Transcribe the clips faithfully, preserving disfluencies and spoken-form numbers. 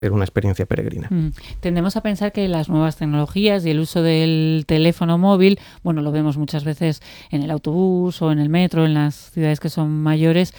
una experiencia peregrina. Mm. Tendemos a pensar que las nuevas tecnologías y el uso del teléfono móvil, bueno, lo vemos muchas veces en el autobús o en el metro, en las ciudades que son mayores,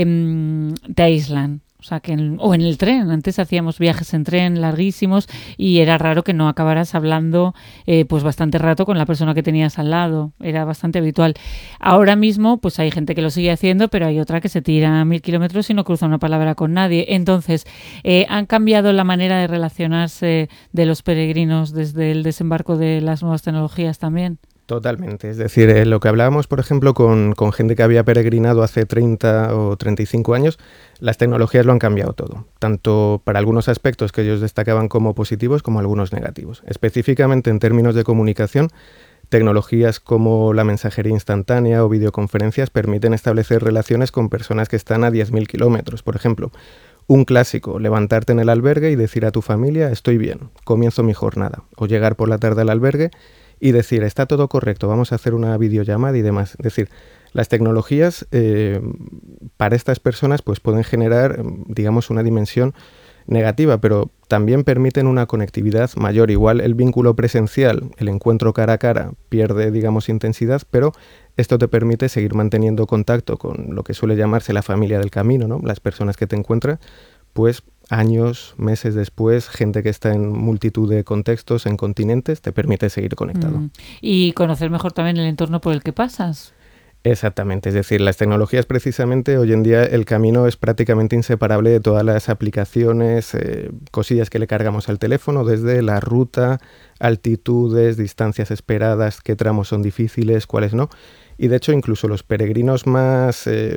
eh, te aíslan. O sea, que en, o en el tren. Antes hacíamos viajes en tren larguísimos y era raro que no acabaras hablando eh, pues bastante rato con la persona que tenías al lado. Era bastante habitual. Ahora mismo pues hay gente que lo sigue haciendo, pero hay otra que se tira mil kilómetros y no cruza una palabra con nadie. Entonces, eh, ¿han cambiado la manera de relacionarse de los peregrinos desde el desembarco de las nuevas tecnologías también? Totalmente. Es decir, eh, lo que hablábamos, por ejemplo, con, con gente que había peregrinado hace treinta o treinta y cinco años, las tecnologías lo han cambiado todo, tanto para algunos aspectos que ellos destacaban como positivos como algunos negativos. Específicamente en términos de comunicación, tecnologías como la mensajería instantánea o videoconferencias permiten establecer relaciones con personas que están a diez mil kilómetros. Por ejemplo, un clásico, levantarte en el albergue y decir a tu familia, estoy bien, comienzo mi jornada. O llegar por la tarde al albergue y decir, está todo correcto, vamos a hacer una videollamada y demás. Es decir, las tecnologías eh, para estas personas pues pueden generar, digamos, una dimensión negativa, pero también permiten una conectividad mayor. Igual el vínculo presencial, el encuentro cara a cara, pierde, digamos, intensidad, pero esto te permite seguir manteniendo contacto con lo que suele llamarse la familia del camino, ¿no? Las personas que te encuentras, pues años, meses después, gente que está en multitud de contextos, en continentes, te permite seguir conectado. Mm. Y conocer mejor también el entorno por el que pasas. Exactamente, es decir, las tecnologías precisamente, hoy en día el camino es prácticamente inseparable de todas las aplicaciones, eh, cosillas que le cargamos al teléfono, desde la ruta, altitudes, distancias esperadas, qué tramos son difíciles, cuáles no. Y de hecho incluso los peregrinos más eh,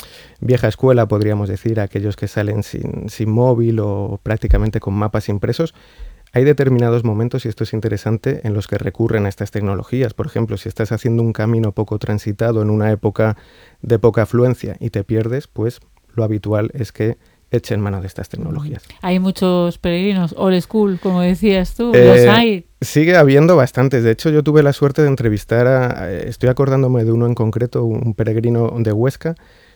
vieja escuela, podríamos decir, aquellos que salen sin, sin móvil o prácticamente con mapas impresos, hay determinados momentos, y esto es interesante, en los que recurren a estas tecnologías. Por ejemplo, si estás haciendo un camino poco transitado en una época de poca afluencia y te pierdes, pues lo habitual es que echen mano de estas tecnologías. Hay muchos peregrinos old school, como decías tú, eh, los hay. Sigue habiendo bastantes. De hecho, yo tuve la suerte de entrevistar a, estoy acordándome de uno en concreto, un peregrino de Huesca,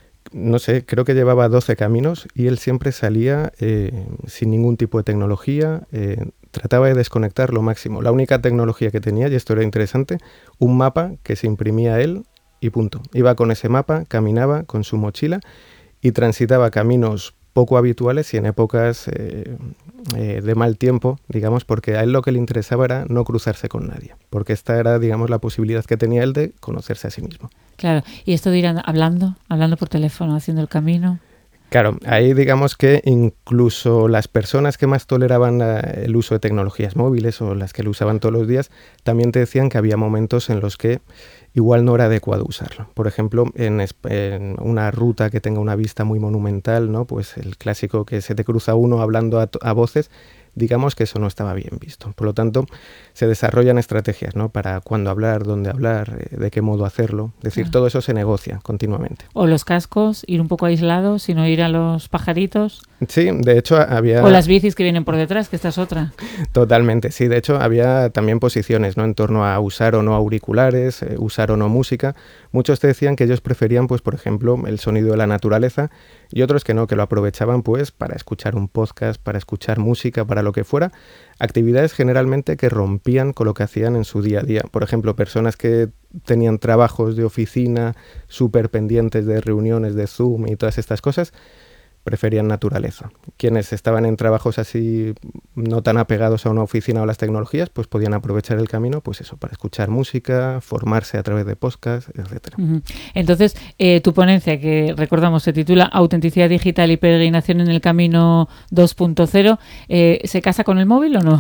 no sé, creo que llevaba doce caminos y él siempre salía eh, sin ningún tipo de tecnología, eh, trataba de desconectar lo máximo. La única tecnología que tenía, y esto era interesante, un mapa que se imprimía él y punto. Iba con ese mapa, caminaba con su mochila y transitaba caminos poco habituales y en épocas eh, eh, de mal tiempo, digamos, porque a él lo que le interesaba era no cruzarse con nadie, porque esta era, digamos, la posibilidad que tenía él de conocerse a sí mismo. Claro, y esto de ir hablando, hablando por teléfono, haciendo el camino. Claro, ahí digamos que incluso las personas que más toleraban la, el uso de tecnologías móviles o las que lo usaban todos los días, también te decían que había momentos en los que igual no era adecuado usarlo. Por ejemplo, en, en una ruta que tenga una vista muy monumental, ¿no? Pues el clásico que se te cruza uno hablando a, a voces, digamos que eso no estaba bien visto. Por lo tanto, se desarrollan estrategias, ¿no? Para cuándo hablar, dónde hablar, eh, de qué modo hacerlo. Es decir, ah. todo eso se negocia continuamente. O los cascos, ir un poco aislados, sino ir a los pajaritos. Sí, de hecho había... O las bicis que vienen por detrás, que esta es otra. Totalmente, sí. De hecho había también posiciones, ¿no? En torno a usar o no auriculares, eh, usar o no música. Muchos te decían que ellos preferían, pues, por ejemplo, el sonido de la naturaleza y otros que no, que lo aprovechaban pues para escuchar un podcast, para escuchar música, para lo que fuera. Actividades generalmente que rompían con lo que hacían en su día a día. Por ejemplo, personas que tenían trabajos de oficina súper pendientes de reuniones de Zoom y todas estas cosas, preferían naturaleza. Quienes estaban en trabajos así no tan apegados a una oficina o a las tecnologías, pues podían aprovechar el camino, pues eso, para escuchar música, formarse a través de podcasts, etcétera. Uh-huh. Entonces, eh, tu ponencia, que recordamos se titula Autenticidad Digital y Peregrinación en el Camino dos punto cero, eh, ¿se casa con el móvil o no?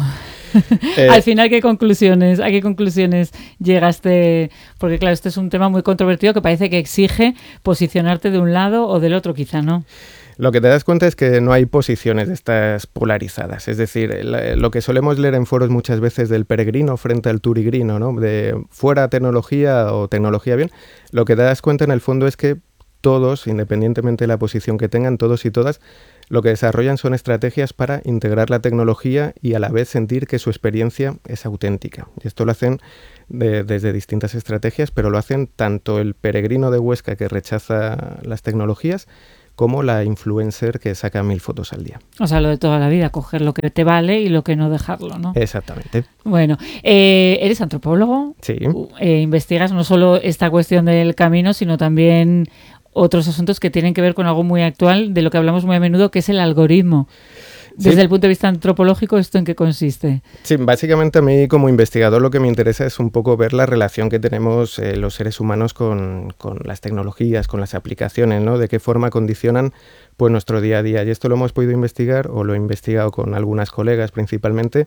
Eh, Al final, ¿qué conclusiones, ¿a qué conclusiones llegaste? Porque claro, este es un tema muy controvertido que parece que exige posicionarte de un lado o del otro, quizá no. Lo que te das cuenta es que no hay posiciones de estas polarizadas. Es decir, lo que solemos leer en foros muchas veces del peregrino frente al turigrino, ¿no? De fuera tecnología o tecnología bien, lo que te das cuenta en el fondo es que todos, independientemente de la posición que tengan, todos y todas, lo que desarrollan son estrategias para integrar la tecnología y a la vez sentir que su experiencia es auténtica. Y esto lo hacen de, desde distintas estrategias, pero lo hacen tanto el peregrino de Huesca que rechaza las tecnologías como la influencer que saca mil fotos al día. O sea, lo de toda la vida, coger lo que te vale y lo que no dejarlo, ¿no? Exactamente. Bueno, eh, eres antropólogo. Sí. Eh, investigas no solo esta cuestión del camino, sino también otros asuntos que tienen que ver con algo muy actual, de lo que hablamos muy a menudo, que es el algoritmo. Desde sí. el punto de vista antropológico, ¿esto en qué consiste? Sí, básicamente a mí como investigador lo que me interesa es un poco ver la relación que tenemos eh, los seres humanos con, con las tecnologías, con las aplicaciones, ¿no? De qué forma condicionan pues, nuestro día a día. Y esto lo hemos podido investigar, o lo he investigado con algunas colegas principalmente,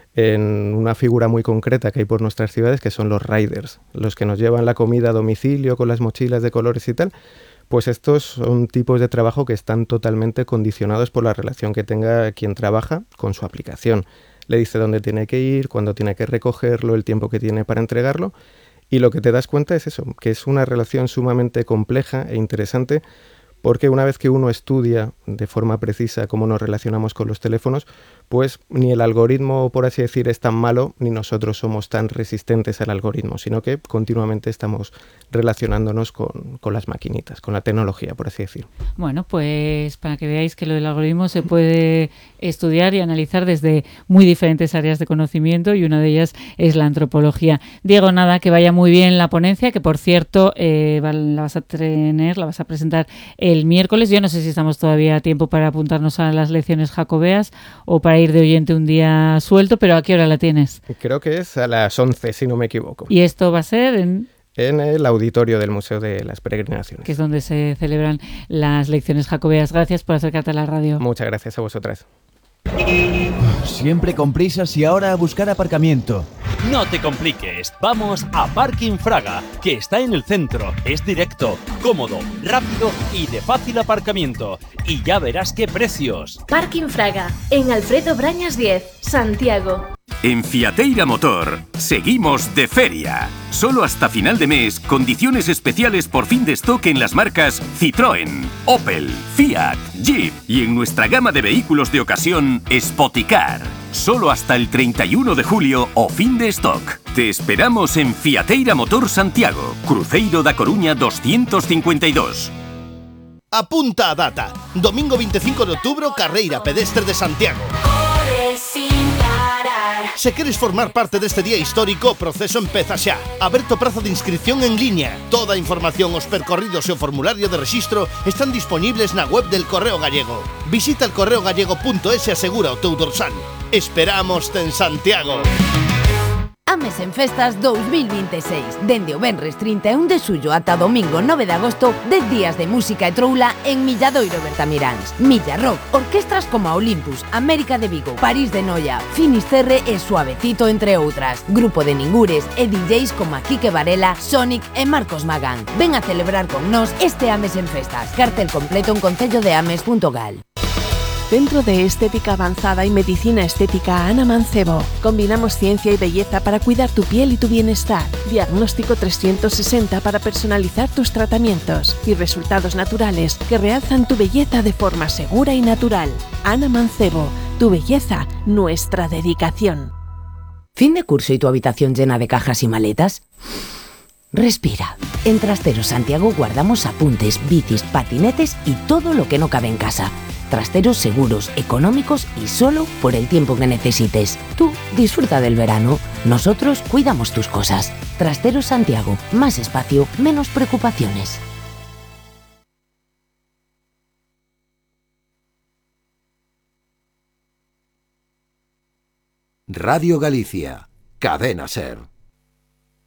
en una figura muy concreta que hay por nuestras ciudades, que son los riders, los que nos llevan la comida a domicilio con las mochilas de colores y tal. Pues estos son tipos de trabajo que están totalmente condicionados por la relación que tenga quien trabaja con su aplicación. Le dice dónde tiene que ir, cuándo tiene que recogerlo, el tiempo que tiene para entregarlo. Y lo que te das cuenta es eso, que es una relación sumamente compleja e interesante, porque una vez que uno estudia de forma precisa cómo nos relacionamos con los teléfonos, pues ni el algoritmo, por así decir, es tan malo, ni nosotros somos tan resistentes al algoritmo, sino que continuamente estamos relacionándonos con, con las maquinitas, con la tecnología, por así decir. Bueno, pues para que veáis que lo del algoritmo se puede estudiar y analizar desde muy diferentes áreas de conocimiento, y una de ellas es la antropología. Diego, nada, que vaya muy bien la ponencia, que por cierto eh, la vas a tener, la vas a presentar el miércoles. Yo no sé si estamos todavía a tiempo para apuntarnos a las lecciones jacobeas o para ir de oyente un día suelto, pero ¿a qué hora la tienes? Creo que es a las once, si no me equivoco. ¿Y esto va a ser en...? En el auditorio del Museo de las Peregrinaciones. Que es donde se celebran las lecciones jacobeas. Gracias por acercarte a la radio. Muchas gracias a vosotras. Siempre con prisas y ahora a buscar aparcamiento. No te compliques, vamos a Parking Fraga, que está en el centro. Es directo, cómodo, rápido y de fácil aparcamiento. Y ya verás qué precios. Parking Fraga, en Alfredo Brañas diez, Santiago. En Fiateira Motor, seguimos de feria. Solo hasta final de mes, condiciones especiales por fin de stock en las marcas Citroën, Opel, Fiat, Jeep y en nuestra gama de vehículos de ocasión, Spoticar. Solo hasta el treinta y uno de julio o fin de stock. Te esperamos en Fiateira Motor Santiago, Cruzeiro da Coruña doscientos cincuenta y dos. Apunta a data. Domingo veinticinco de octubre, carreira pedestre de Santiago. Se queres formar parte deste día histórico, o proceso empeza xa. Aberto prazo de inscripción en línea. Toda a información, os percorridos e o formulario de rexistro están disponibles na web del Correo Gallego. Visita el correo gallego punto es e asegura o teu dorsal. Esperamos en Santiago. Ames en Festas dos mil veintiséis. Dende o venres trinta e un de xullo ata domingo nove de agosto, dez días de música e troula en Milladoiro Bertamiráns. Milla Rock, orquestras como a Olympus, América de Vigo, París de Noia, Finisterre e Suavecito, entre outras. Grupo de ningures e D Js como a Quique Varela, Sonic e Marcos Magán. Ven a celebrar con nós este Ames en Festas. Cartel completo en concello de ames punto gal. Centro de Estética Avanzada y Medicina Estética Ana Mancebo. Combinamos ciencia y belleza para cuidar tu piel y tu bienestar. Diagnóstico trescientos sesenta para personalizar tus tratamientos y resultados naturales que realzan tu belleza de forma segura y natural. Ana Mancebo, tu belleza, nuestra dedicación. ¿Fin de curso y tu habitación llena de cajas y maletas? Respira. En Trasteros Santiago guardamos apuntes, bicis, patinetes y todo lo que no cabe en casa. Trasteros seguros, económicos y solo por el tiempo que necesites. Tú disfruta del verano. Nosotros cuidamos tus cosas. Trasteros Santiago. Más espacio, menos preocupaciones. Radio Galicia. Cadena Ser.